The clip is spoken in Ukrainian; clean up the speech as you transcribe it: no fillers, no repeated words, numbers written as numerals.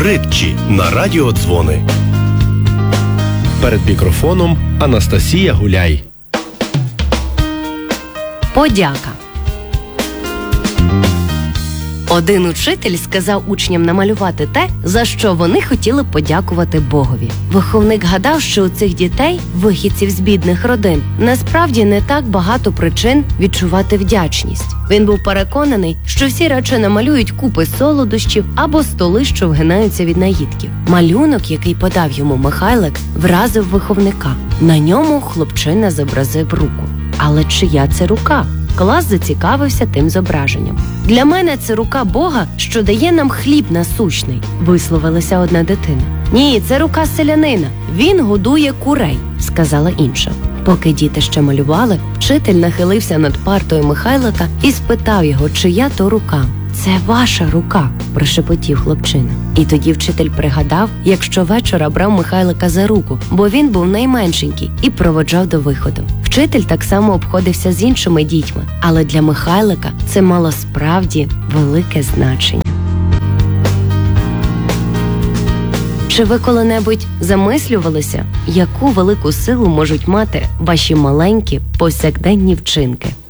Притчі на радіодзвони. Перед мікрофоном Анастасія Гуляй. Подяка. Один учитель сказав учням намалювати те, за що вони хотіли подякувати Богові. Виховник гадав, що у цих дітей, вихідців з бідних родин, насправді не так багато причин відчувати вдячність. Він був переконаний, що всі радше намалюють купи солодощів або столи, що вгинаються від наїдків. Малюнок, який подав йому Михайлик, вразив виховника. На ньому хлопчина зобразив руку. Але чия це рука? Клас зацікавився тим зображенням. «Для мене це рука Бога, що дає нам хліб насущний», – висловилася одна дитина. «Ні, це рука селянина. Він годує курей», – сказала інша. Поки діти ще малювали, вчитель нахилився над партою Михайлика і спитав його, чия то рука. «Це ваша рука», – прошепотів хлопчина. І тоді вчитель пригадав, як щовечора брав Михайлика за руку, бо він був найменшенький, і проводжав до виходу. Вчитель так само обходився з іншими дітьми, але для Михайлика це мало справді велике значення. Чи ви коли-небудь замислювалися, яку велику силу можуть мати ваші маленькі повсякденні вчинки?